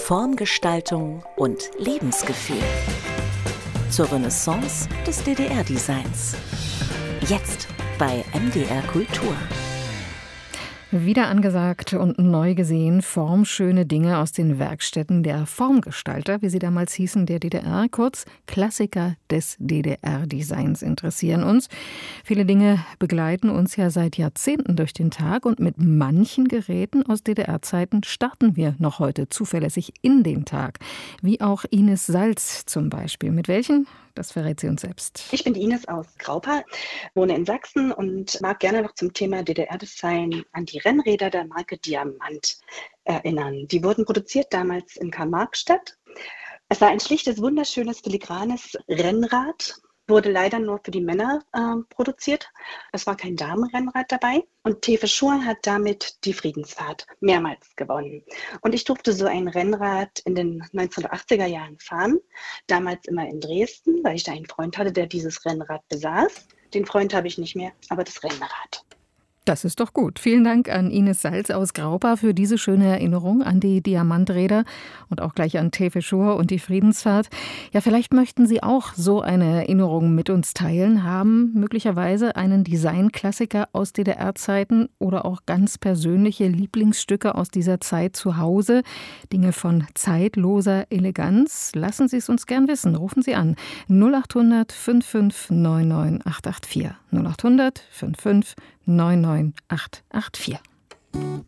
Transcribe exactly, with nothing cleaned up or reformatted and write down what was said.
Formgestaltung und Lebensgefühl. Zur Renaissance des D D R-Designs. Jetzt bei M D R Kultur. Wieder angesagt und neu gesehen, formschöne Dinge aus den Werkstätten der Formgestalter, wie sie damals hießen, der D D R, kurz Klassiker des D D R-Designs interessieren uns. Viele Dinge begleiten uns ja seit Jahrzehnten durch den Tag und mit manchen Geräten aus D D R-Zeiten starten wir noch heute zuverlässig in den Tag. Wie auch Ines Salz zum Beispiel. Mit welchen? Das verrät sie uns selbst. Ich bin die Ines aus Graupa, wohne in Sachsen und mag gerne noch zum Thema D D R-Design an die Rennräder der Marke Diamant erinnern. Die wurden produziert damals in Karl-Marx-Stadt. Es war ein schlichtes, wunderschönes, filigranes Rennrad, wurde leider nur für die Männer äh, produziert. Es war kein Damenrennrad dabei. Und Tefe Schur hat damit die Friedensfahrt mehrmals gewonnen. Und ich durfte so ein Rennrad in den neunzehnhundertachtziger Jahren fahren. Damals immer in Dresden, weil ich da einen Freund hatte, der dieses Rennrad besaß. Den Freund habe ich nicht mehr, aber das Rennrad. Das ist doch gut. Vielen Dank an Ines Salz aus Graupa für diese schöne Erinnerung an die Diamanträder und auch gleich an Tefe Schur und die Friedensfahrt. Ja, vielleicht möchten Sie auch so eine Erinnerung mit uns teilen, haben möglicherweise einen Designklassiker aus D D R-Zeiten oder auch ganz persönliche Lieblingsstücke aus dieser Zeit zu Hause. Dinge von zeitloser Eleganz. Lassen Sie es uns gern wissen. Rufen Sie an. null acht hundert fünf fünf neun neun acht acht vier. null acht hundert fünf fünf neun neun acht acht vier.